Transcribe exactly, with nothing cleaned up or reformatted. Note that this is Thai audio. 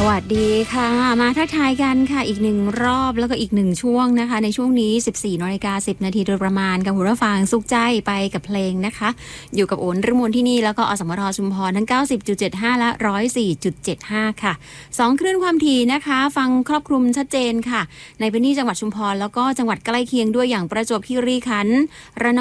วัสดีค่ะมาทักทายกันค่ะอีกหนึ่งรอบแล้วก็อีกหนึ่งช่วงนะคะในช่วงนี้ สิบสี่นาฬิกาสิบนาทีโดยประมาณกับหัวเราะฟางสุขใจไปกับเพลงนะคะอยู่กับโอนฤมลที่นี่แล้วก็อสมทชุมพรทั้ง เก้าสิบจุดเจ็ดห้า และ หนึ่งร้อยสี่จุดเจ็ดห้า ค่ะสองคลื่นความถี่นะคะฟังครอบคลุมชัดเจนค่ะในพื้นที่จังหวัดชุมพรแล้วก็จังหวัดใกล้เคียงด้วยอย่างประจวบคีรีขันธ์ระนอง